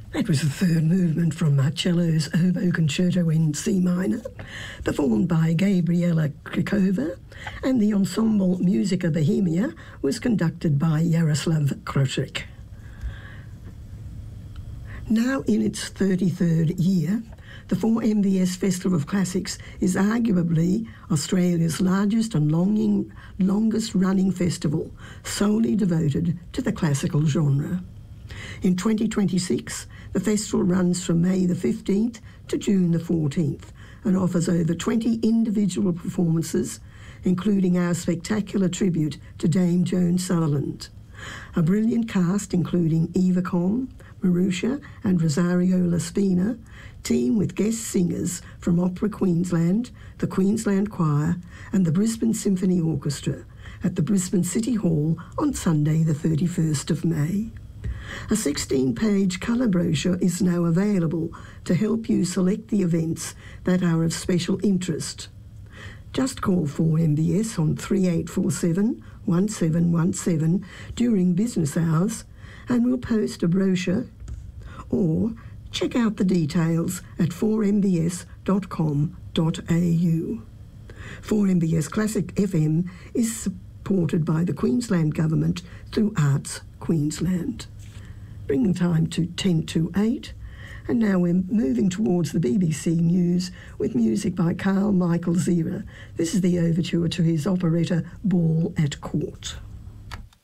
That was the third movement from Marcello's Oboe Concerto in C minor, performed by Gabriela Krikova, and the ensemble Musica Bohemia was conducted by Jaroslav Krošek. Now in its 33rd year, the 4MBS Festival of Classics is arguably Australia's largest and longest-running festival, solely devoted to the classical genre. In 2026, the festival runs from May the 15th to June the 14th and offers over 20 individual performances, including our spectacular tribute to Dame Joan Sutherland. A brilliant cast including Eva Kohn, Marusha and Rosario Laspina team with guest singers from Opera Queensland, the Queensland Choir and the Brisbane Symphony Orchestra at the Brisbane City Hall on Sunday the 31st of May. A 16-page colour brochure is now available to help you select the events that are of special interest. Just call 4MBS on 3847 1717 during business hours and we'll post a brochure, or check out the details at 4mbs.com.au. 4MBS Classic FM is supported by the Queensland Government through Arts Queensland. Bringing time to 10 to 8, and now we're moving towards the BBC News with music by Carl Michael Zira. This is the overture to his operetta Ball at Court.